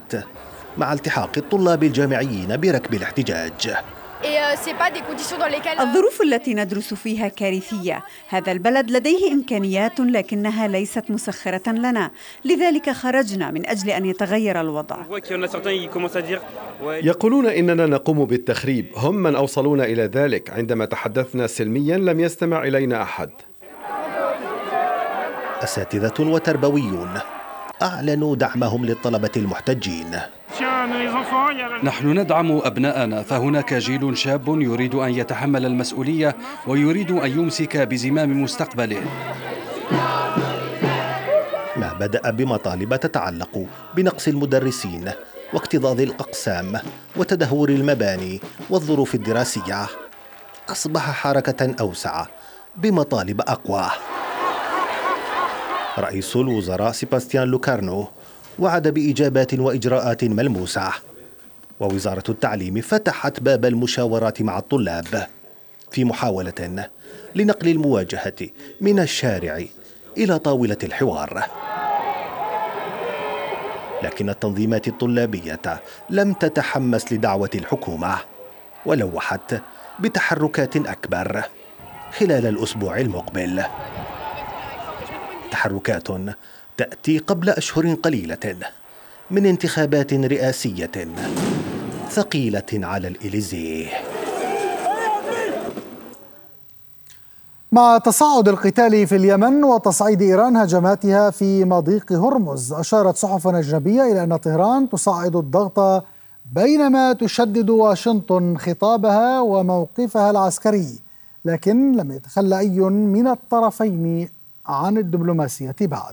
التحديات مع التحاق الطلاب الجامعيين بركب الاحتجاج. الظروف التي ندرس فيها كارثية. هذا البلد لديه إمكانيات لكنها ليست مسخرة لنا، لذلك خرجنا من أجل أن يتغير الوضع. يقولون إننا نقوم بالتخريب، هم من أوصلونا إلى ذلك. عندما تحدثنا سلميا لم يستمع إلينا أحد. أساتذة وتربويون أعلنوا دعمهم للطلبة المحتجين. نحن ندعم أبناءنا، فهناك جيل شاب يريد أن يتحمل المسؤولية ويريد أن يمسك بزمام مستقبله. ما بدأ بمطالب تتعلق بنقص المدرسين واكتظاظ الأقسام وتدهور المباني والظروف الدراسية أصبح حركة أوسع بمطالب أقوى. رئيس الوزراء سيباستيان لوكارنو وعد بإجابات وإجراءات ملموسة، ووزارة التعليم فتحت باب المشاورات مع الطلاب في محاولة لنقل المواجهة من الشارع إلى طاولة الحوار. لكن التنظيمات الطلابية لم تتحمس لدعوة الحكومة ولوحت بتحركات أكبر خلال الأسبوع المقبل. تحركات تأتي قبل أشهر قليلة من انتخابات رئاسية ثقيلة على الإليزيه. مع تصاعد القتال في اليمن وتصعيد إيران هجماتها في مضيق هرمز، أشارت صحف أجنبية إلى أن طهران تصعد الضغط بينما تشدد واشنطن خطابها وموقفها العسكري، لكن لم يتخلى أي من الطرفين عن الدبلوماسية بعد.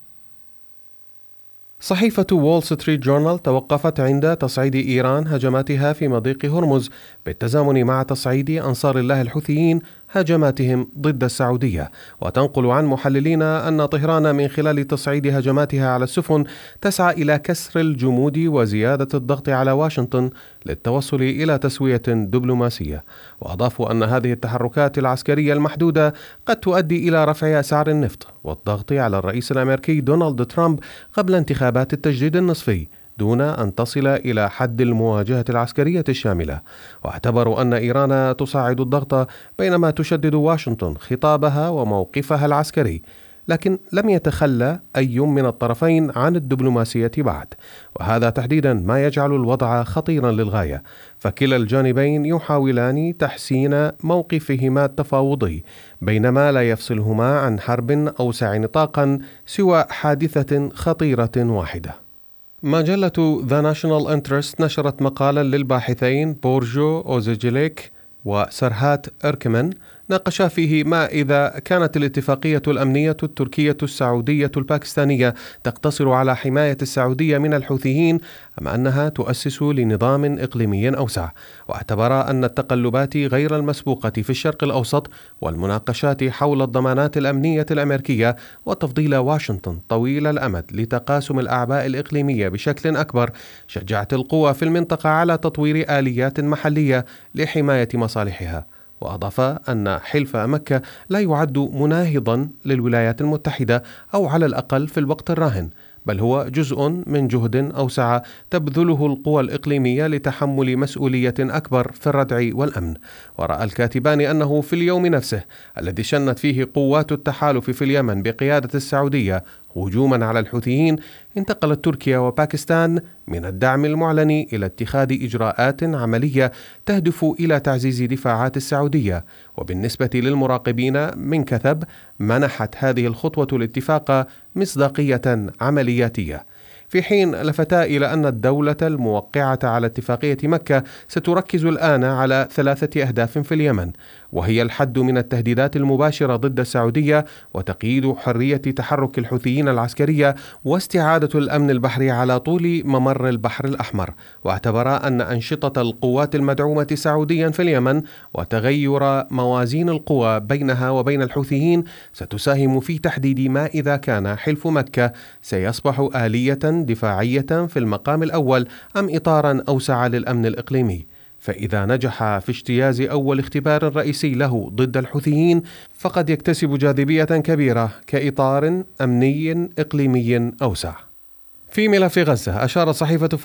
صحيفة وول ستريت جورنال توقفت عند تصعيد إيران هجماتها في مضيق هرمز بالتزامن مع تصعيد أنصار الله الحوثيين هجماتهم ضد السعودية، وتنقل عن محللين أن طهران من خلال تصعيد هجماتها على السفن تسعى إلى كسر الجمود وزيادة الضغط على واشنطن للتوصل إلى تسوية دبلوماسية. وأضافوا أن هذه التحركات العسكرية المحدودة قد تؤدي إلى رفع أسعار النفط والضغط على الرئيس الأمريكي دونالد ترامب قبل انتخابات التجديد النصفي دون أن تصل إلى حد المواجهة العسكرية الشاملة. واعتبروا أن إيران تصاعد الضغط بينما تشدد واشنطن خطابها وموقفها العسكري، لكن لم يتخلى أي من الطرفين عن الدبلوماسية بعد، وهذا تحديدا ما يجعل الوضع خطيرا للغاية، فكلا الجانبين يحاولان تحسين موقفهما التفاوضي بينما لا يفصلهما عن حرب أوسع نطاقا سوى حادثة خطيرة واحدة. مجلة The National Interest نشرت مقالا للباحثين بورجو أوزيجيليك وسرهات إركمان ناقشا فيه ما إذا كانت الاتفاقية الأمنية التركية السعودية الباكستانية تقتصر على حماية السعودية من الحوثيين أم أنها تؤسس لنظام إقليمي أوسع. واعتبر أن التقلبات غير المسبوقة في الشرق الأوسط والمناقشات حول الضمانات الأمنية الأمريكية وتفضيل واشنطن طويل الأمد لتقاسم الأعباء الإقليمية بشكل أكبر شجعت القوى في المنطقة على تطوير آليات محلية لحماية مصالحها. وأضاف أن حلف مكة لا يعد مناهضا للولايات المتحدة أو على الأقل في الوقت الراهن، بل هو جزء من جهد أوسع تبذله القوى الإقليمية لتحمل مسؤولية أكبر في الردع والأمن. ورأى الكاتبان أنه في اليوم نفسه الذي شنت فيه قوات التحالف في اليمن بقيادة السعودية هجوما على الحوثيين، انتقلت تركيا وباكستان من الدعم المعلن إلى اتخاذ إجراءات عملية تهدف إلى تعزيز دفاعات السعودية. وبالنسبة للمراقبين من كثب منحت هذه الخطوة الاتفاق مصداقية عملياتية، في حين لفتا إلى أن الدولة الموقعة على اتفاقية مكة ستركز الآن على 3 أهداف في اليمن، وهي الحد من التهديدات المباشرة ضد السعودية وتقييد حرية تحرك الحوثيين العسكرية واستعادة الأمن البحري على طول ممر البحر الأحمر. واعتبر أن أنشطة القوات المدعومة سعوديا في اليمن وتغير موازين القوى بينها وبين الحوثيين ستساهم في تحديد ما إذا كان حلف مكة سيصبح آلية دفاعية في المقام الأول أم إطارا أوسع للأمن الإقليمي. فإذا نجح في اجتياز أول اختبار رئيسي له ضد الحوثيين فقد يكتسب جاذبية كبيرة كإطار أمني إقليمي أوسع. في ملف غزة أشارت صحيفة